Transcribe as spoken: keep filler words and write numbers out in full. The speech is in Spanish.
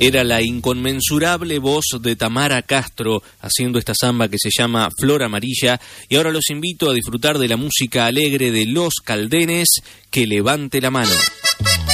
Era la inconmensurable voz de Tamara Castro haciendo esta samba que se llama Flor Amarilla, y ahora los invito a disfrutar de la música alegre de Los Caldenes, Que levante la mano.